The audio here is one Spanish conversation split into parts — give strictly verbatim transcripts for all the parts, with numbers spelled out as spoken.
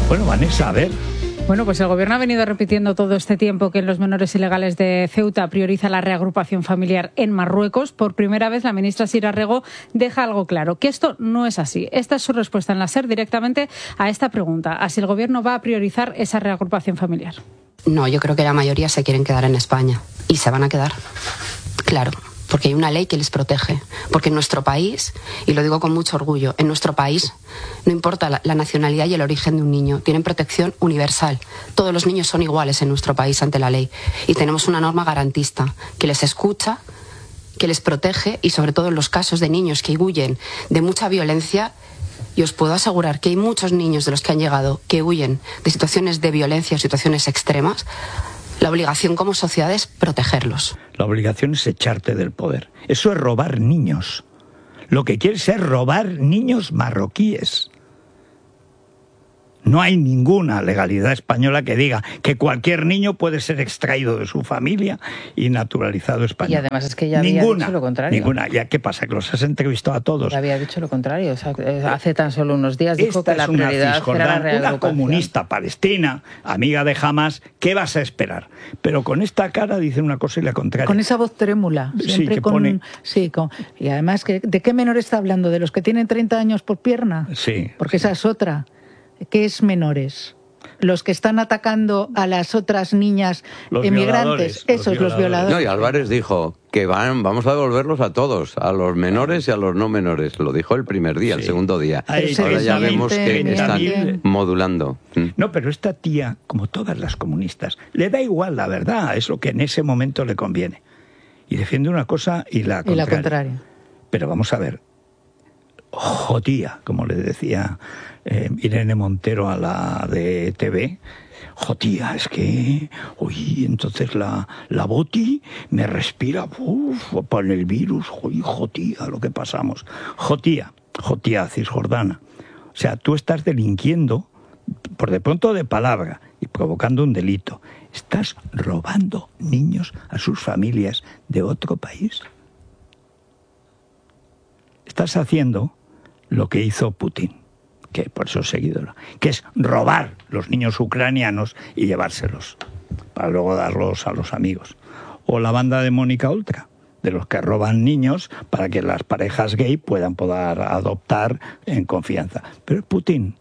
Bueno, Vanessa, a ver. Bueno, pues el Gobierno ha venido repitiendo todo este tiempo que en los menores ilegales de Ceuta prioriza la reagrupación familiar en Marruecos. Por primera vez, la ministra Sira Rego deja algo claro, que esto no es así. Esta es su respuesta en la SER directamente a esta pregunta, a si el Gobierno va a priorizar esa reagrupación familiar. No, yo creo que la mayoría se quieren quedar en España y se van a quedar, claro. Porque hay una ley que les protege. Porque en nuestro país, y lo digo con mucho orgullo, en nuestro país no importa la, la nacionalidad y el origen de un niño, tienen protección universal. Todos los niños son iguales en nuestro país ante la ley. Y tenemos una norma garantista que les escucha, que les protege y sobre todo en los casos de niños que huyen de mucha violencia. Y os puedo asegurar que hay muchos niños de los que han llegado que huyen de situaciones de violencia o situaciones extremas. La obligación como sociedad es protegerlos. La obligación es echarte del poder. Eso es robar niños. Lo que quieres es robar niños marroquíes. No hay ninguna legalidad española que diga que cualquier niño puede ser extraído de su familia y naturalizado español. Y además es que ya había ninguna, dicho lo contrario. Ninguna. ¿Ya qué pasa? ¿Que los has entrevistado a todos? Ya había dicho lo contrario. O sea, hace tan solo unos días dijo Esta que la es una prioridad era la reagrupación. Una comunista palestina, amiga de Hamas, ¿qué vas a esperar? Pero con esta cara dice una cosa y la contraria. Con esa voz trémula. Siempre sí, con, pone... sí, con... Y además, ¿de qué menor está hablando? ¿De los que tienen treinta años por pierna? Sí. Porque sí. esa es otra. ¿Qué es menores? Los que están atacando a las otras niñas los emigrantes, esos, los violadores. No, y Álvarez dijo que van, vamos a devolverlos a todos, a los menores y a los no menores. Lo dijo el primer día, sí. El segundo día. Ahí, Ahora ya vemos que están mil... modulando. No, pero esta tía, como todas las comunistas, le da igual la verdad, es lo que en ese momento le conviene. Y defiende una cosa y la contraria. Y la contraria. Pero vamos a ver, jodía, como le decía eh, Irene Montero a la de T V, jodía, es que, uy, entonces la, la Boti me respira, uff, por el virus, uy, jodía, lo que pasamos. Jotía, jotía cisjordana. O sea, tú estás delinquiendo, por de pronto de palabra, y provocando un delito. Estás robando niños a sus familias de otro país. Estás haciendo lo que hizo Putin, que por eso es seguidor, que es robar los niños ucranianos y llevárselos, para luego darlos a los amigos. O la banda de Mónica Oltra, de los que roban niños para que las parejas gay puedan poder adoptar en confianza. Pero Putin...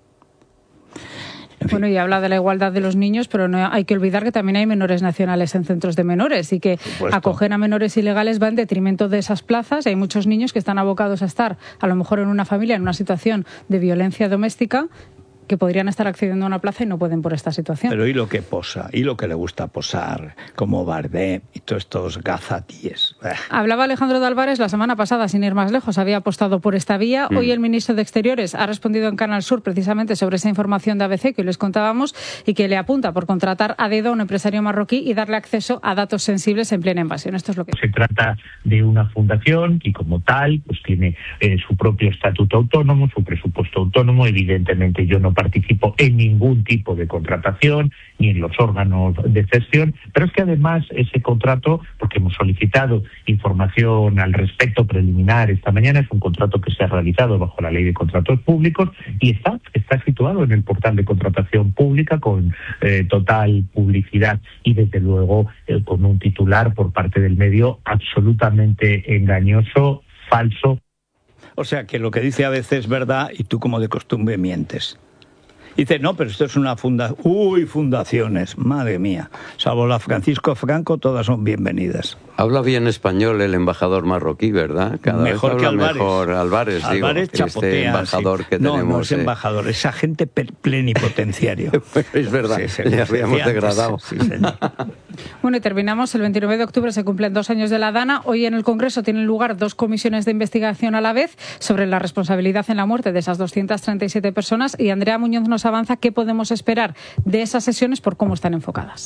En fin. Bueno, y habla de la igualdad de los niños, pero no hay que olvidar que también hay menores nacionales en centros de menores y que acoger a menores ilegales va en detrimento de esas plazas. Hay muchos niños que están abocados a estar, a lo mejor en una familia, en una situación de violencia doméstica, que podrían estar accediendo a una plaza y no pueden por esta situación. Pero y lo que posa, y lo que le gusta posar, como Bardem y todos estos gazatíes. Hablaba Alejandro de Álvarez la semana pasada, sin ir más lejos, había apostado por esta vía. Mm. Hoy el ministro de Exteriores ha respondido en Canal Sur precisamente sobre esa información de A B C que hoy les contábamos y que le apunta por contratar a dedo a un empresario marroquí y darle acceso a datos sensibles en plena invasión. Esto es lo que... Se trata de una fundación y como tal pues tiene eh, su propio estatuto autónomo, su presupuesto autónomo. Evidentemente yo no participo en ningún tipo de contratación ni en los órganos de gestión, pero es que además ese contrato, porque hemos solicitado información al respecto preliminar esta mañana, es un contrato que se ha realizado bajo la Ley de Contratos Públicos y está, está situado en el portal de contratación pública con eh, total publicidad y desde luego eh, con un titular por parte del medio absolutamente engañoso, falso. O sea que lo que dice a veces es verdad y tú como de costumbre mientes. Dice, no, pero esto es una fundación. Uy, fundaciones, madre mía. Salvo la Francisco Franco, todas son bienvenidas. Habla bien español el embajador marroquí, ¿verdad? Cada mejor vez que habla Álvarez. Mejor Álvarez, digo, Álvarez chapotea, este embajador sí. que no, tenemos. No, es embajador, eh. es agente plenipotenciario. Es verdad, sí, sí, le habíamos degradado. Sí, señor. Bueno, y terminamos. El veintinueve de octubre se cumplen dos años de la Dana. Hoy en el Congreso tienen lugar dos comisiones de investigación a la vez sobre la responsabilidad en la muerte de esas doscientas treinta y siete personas. Y Andrea Muñoz nos avanza qué podemos esperar de esas sesiones por cómo están enfocadas.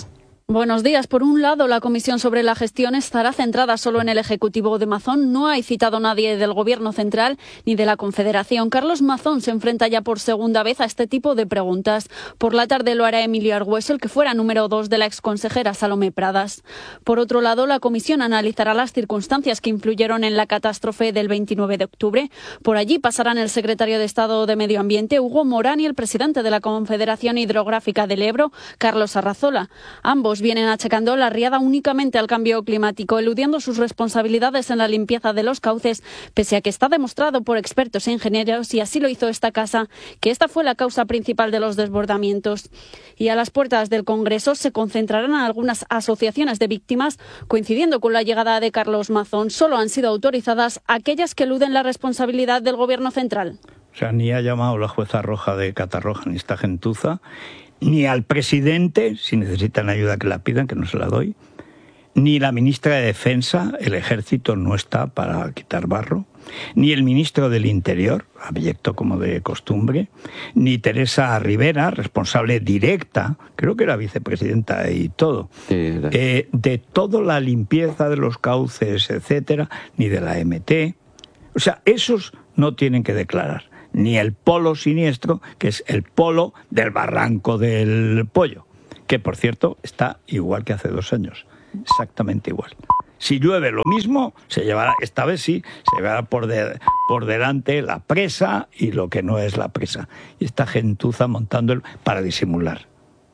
Buenos días. Por un lado, la comisión sobre la gestión estará centrada solo en el Ejecutivo de Mazón. No hay citado nadie del Gobierno central ni de la Confederación. Carlos Mazón se enfrenta ya por segunda vez a este tipo de preguntas. Por la tarde lo hará Emilio Argüello, el que fuera número dos de la exconsejera Salomé Pradas. Por otro lado, la comisión analizará las circunstancias que influyeron en la catástrofe del veintinueve de octubre. Por allí pasarán el secretario de Estado de Medio Ambiente, Hugo Morán, y el presidente de la Confederación Hidrográfica del Ebro, Carlos Arrazola. Ambos vienen achacando la riada únicamente al cambio climático, eludiendo sus responsabilidades en la limpieza de los cauces, pese a que está demostrado por expertos e ingenieros, y así lo hizo esta casa, que esta fue la causa principal de los desbordamientos. Y a las puertas del Congreso se concentrarán algunas asociaciones de víctimas, coincidiendo con la llegada de Carlos Mazón. Solo han sido autorizadas aquellas que eluden la responsabilidad del Gobierno central. O sea, ni ha llamado la jueza Roja de Catarroja ni esta gentuza, ni al presidente, si necesitan ayuda que la pidan, que no se la doy, ni la ministra de Defensa, el ejército no está para quitar barro, ni el ministro del Interior, abyecto como de costumbre, ni Teresa Rivera, responsable directa, creo que era vicepresidenta y todo, Sí, era. eh, de toda la limpieza de los cauces, etcétera, ni de la M T. O sea, esos no tienen que declarar. Ni el polo siniestro, que es el polo del Barranco del Pollo, que por cierto está igual que hace dos años, exactamente igual. Si llueve lo mismo, se llevará, esta vez sí, se llevará por, de, por delante la presa y lo que no es la presa. Y esta gentuza montándolo para disimular.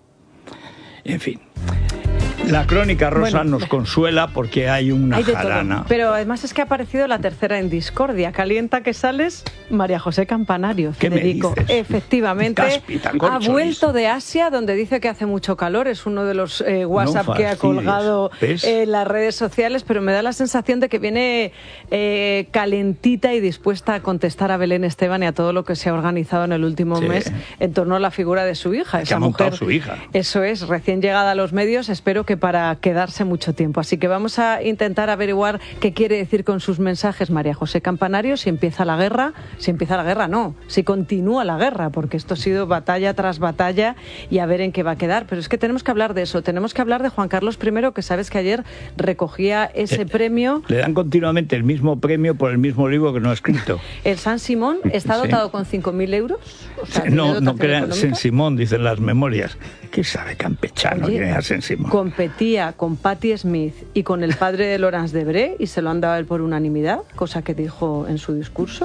En fin. La crónica rosa Bueno, nos consuela porque hay una Hay de jarana. todo. Pero además es que ha aparecido la tercera en discordia. Calienta que sales, María José Campanario, ¿Qué me Federico. dices? Efectivamente, Cáspita, ha corcholis. vuelto de Asia, donde dice que hace mucho calor. Es uno de los eh, WhatsApp No que ha fastidies, colgado ¿ves? en las redes sociales, pero me da la sensación de que viene eh, calentita y dispuesta a contestar a Belén Esteban y a todo lo que se ha organizado en el último Sí. mes en torno a la figura de su hija. Que Esa ha montado mujer, su hija. Eso es, recién llegada a los medios, espero que para quedarse mucho tiempo. Así que vamos a intentar averiguar qué quiere decir con sus mensajes María José Campanario, si empieza la guerra, si empieza la guerra no, si continúa la guerra, porque esto ha sido batalla tras batalla y a ver en qué va a quedar. Pero es que tenemos que hablar de eso, tenemos que hablar de Juan Carlos primero, que sabes que ayer recogía ese Eh, premio. Le dan continuamente el mismo premio por el mismo libro que no ha escrito. El San Simón está Sí. dotado con cinco mil euros. O sea, tiene No, no dotación crean, económica. Saint Simón, dicen las memorias. ¿Qué sabe campechano Oye, quién era Saint Simón? competía con Patti Smith y con el padre de Laurence Debré y se lo han dado a él por unanimidad, cosa que dijo en su discurso.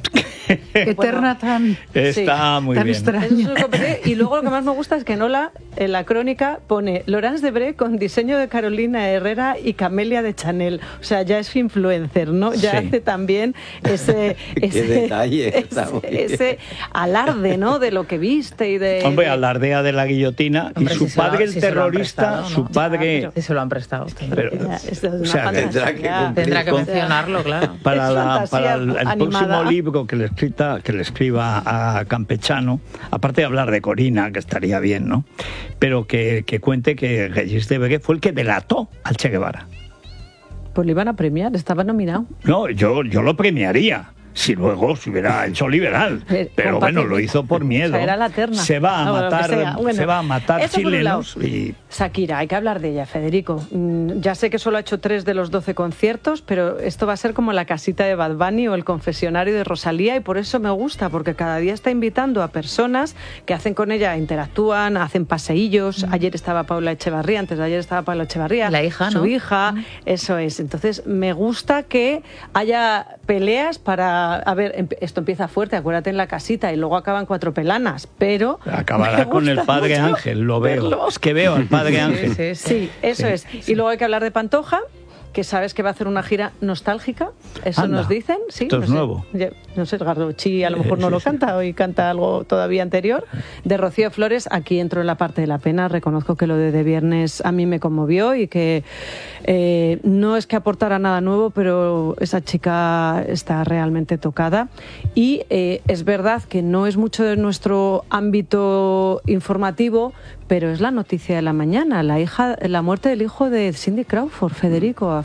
Eterna tan, Está sí, muy tan bien. extraña. Eso es lo que competé. Y luego lo que más me gusta es que Nola, en la crónica, pone Laurence Debré con diseño de Carolina Herrera y Camelia de Chanel. O sea, ya es influencer, ¿no? Ya Sí. hace también ese, Qué ese, detalle, está muy ese, bien. ese alarde, ¿no? De lo que viste y de... Hombre, alardea de la guillotina Hombre, y su si se lo- padre, el si se lo han terrorista, prestado, su ¿no? padre... Ya, Si se lo han prestado. pero- Ya, esto es una o sea, que fantasía. tendrá que cumplir Tendrá que con- mencionarlo, claro. Para, Es la, fantasía para el, el animada. próximo libro que le, escrita, que le escriba a Campechano, aparte de hablar de Corina, que estaría bien, ¿no? Pero que, que cuente que Regis Debré fue el que delató al Che Guevara. Pues le iban a premiar, estaba nominado. No, yo, yo lo premiaría. Si luego se hubiera hecho liberal. Eh, Pero con bueno, Pati- lo hizo por miedo. O sea, era la terna. Se va a No, lo que matar, sea. Bueno, se va a matar eso por un lado. chilenos y Shakira, hay que hablar de ella, Federico. Mm, Ya sé que solo ha hecho tres de los doce conciertos, pero esto va a ser como la casita de Bad Bunny o el confesionario de Rosalía, y por eso me gusta, porque cada día está invitando a personas que hacen con ella, interactúan, hacen paseillos. Ayer estaba Paula Echevarría, antes de ayer estaba Paula Echevarría. La hija, Su ¿no? hija, eso es. Entonces, me gusta que haya peleas para... A ver, em- esto empieza fuerte, acuérdate en la casita, y luego acaban cuatro pelanas, pero... acabará me con el gusta Padre mucho Ángel, lo veo. verlo. Es que veo al Padre Ángel. Sí, sí, sí. Sí, eso es. Y luego hay que hablar de Pantoja, que sabes que va a hacer una gira nostálgica. Eso Anda, nos dicen. Sí, esto no es sé. nuevo. Ya- No sé, Garrochi a lo mejor no Sí, lo sí. canta, hoy canta algo todavía anterior. De Rocío Flores, aquí entro en la parte de la pena. Reconozco que lo de, de viernes a mí me conmovió y que eh, no es que aportara nada nuevo, pero esa chica está realmente tocada. Y eh, es verdad que no es mucho de nuestro ámbito informativo, pero es la noticia de la mañana, la hija, la muerte del hijo de Cindy Crawford, Federico.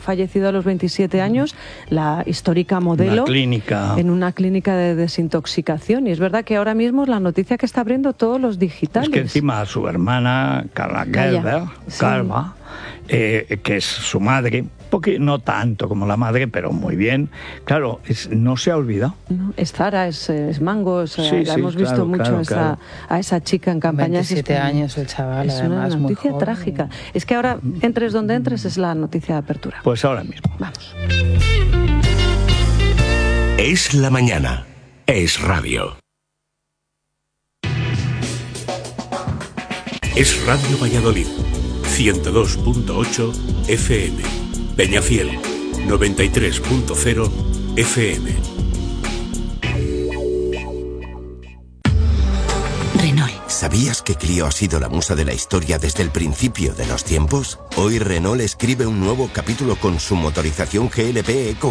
fallecido a los veintisiete años, la histórica modelo. Una clínica. En una clínica de desintoxicación. Y es verdad que ahora mismo es la noticia que está abriendo todos los digitales. Es que encima su hermana, Carla Gerber, Sí. Carla, eh, que es su madre, porque no tanto como la madre, pero muy bien. Claro, es, no se ha olvidado. No, es Zara, es, es Mango, es, Sí, la sí, hemos visto claro, mucho claro, esa, claro. a esa chica en campañas. veintisiete años el chaval, es una además, muy noticia joven. trágica. Es que ahora, entres donde entres, es la noticia de apertura. Pues ahora mismo. Vamos. Es la mañana. Es radio. Es Radio Valladolid. ciento dos punto ocho F M. Peñafiel. noventa y tres punto cero F M. Renault. ¿Sabías que Clio ha sido la musa de la historia desde el principio de los tiempos? Hoy Renault escribe un nuevo capítulo con su motorización G L P Eco